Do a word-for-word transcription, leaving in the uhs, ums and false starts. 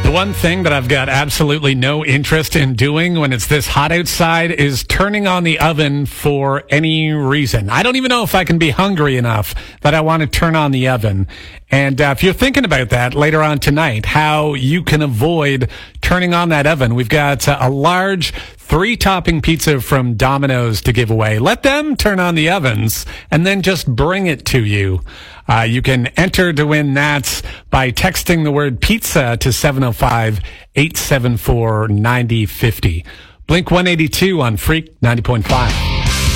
The one thing that I've got absolutely no interest in doing when it's this hot outside is turning on the oven for any reason. I don't even know if I can be hungry enough that I want to turn on the oven. And uh, if you're thinking about that later on tonight, how you can avoid turning on that oven, we've got uh, a large three-topping pizza from Domino's to give away. Let them turn on the ovens and then just bring it to you. Uh, you can enter to win that by texting the word pizza to seven oh five, eight seven four, nine oh five oh. Blink one eighty-two on Freak ninety point five.